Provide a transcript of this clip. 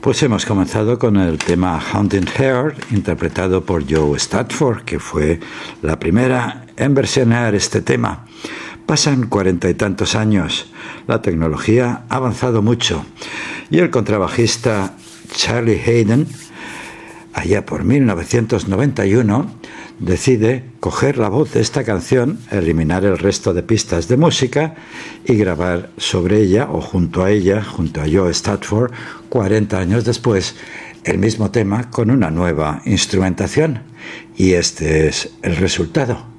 Pues hemos comenzado con el tema Haunting Heart, interpretado por Joe Stafford, que fue la primera en versionar este tema. Pasan 40 y tantos años, la tecnología ha avanzado mucho y el contrabajista Charlie Haden, allá por 1991, decide coger la voz de esta canción, eliminar el resto de pistas de música y grabar sobre ella o junto a ella, junto a Joe Stafford, 40 años después, el mismo tema con una nueva instrumentación. Y este es el resultado.